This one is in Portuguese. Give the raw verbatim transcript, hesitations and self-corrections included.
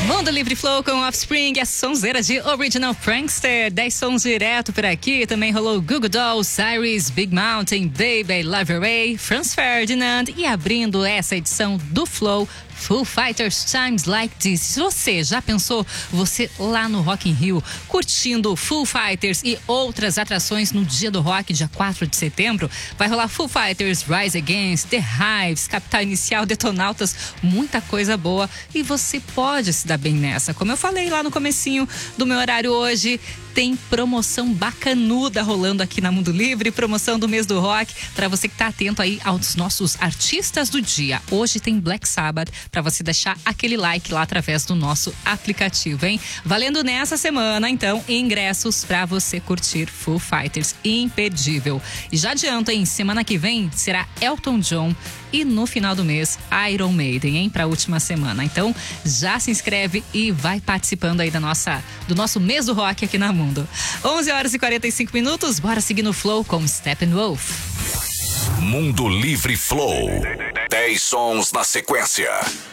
Mundo Livre Flow com Offspring, a sonzeira de Original Prankster. dez sons direto por aqui. Também rolou Google Dolls, Cyrus, Big Mountain, Baby, Love Ray, Franz Ferdinand. E abrindo essa edição do Flow, Foo Fighters Times Like This. Se você já pensou, você lá no Rock in Rio, curtindo Foo Fighters e outras atrações no dia do rock, dia quatro de setembro, vai rolar Foo Fighters, Rise Against, The Hives, Capital Inicial, Detonautas, muita coisa boa, e você pode se dar bem nessa. Como eu falei lá no comecinho do meu horário hoje, tem promoção bacanuda rolando aqui na Mundo Livre, promoção do mês do rock, para você que tá atento aí aos nossos artistas do dia. Hoje tem Black Sabbath, para você deixar aquele like lá através do nosso aplicativo, hein? Valendo nessa semana, então, ingressos para você curtir Foo Fighters, imperdível. E já adianto, hein? Semana que vem será Elton John e no final do mês, Iron Maiden, hein? Pra última semana. Então, já se inscreve e vai participando aí da nossa, do nosso mês do rock aqui na Mundo. onze horas e quarenta e cinco minutos, bora seguir no Flow com Steppenwolf. Mundo Livre Flow. dez sons na sequência.